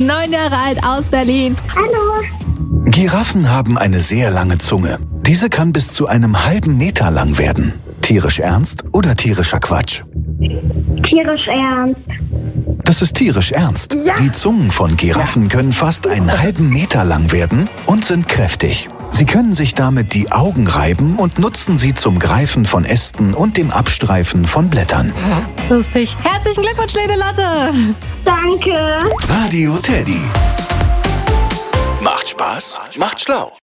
9 Jahre alt aus Berlin. Hallo. Giraffen haben eine sehr lange Zunge. Diese kann bis zu einem halben Meter lang werden. Tierisch ernst oder tierischer Quatsch? Tierisch ernst. Das ist tierisch ernst. Ja. Die Zungen von Giraffen können fast einen halben Meter lang werden und sind kräftig. Sie können sich damit die Augen reiben und nutzen sie zum Greifen von Ästen und dem Abstreifen von Blättern. Lustig. Herzlichen Glückwunsch, Ledelotte. Danke. Radio Teddy. Macht Spaß, macht schlau.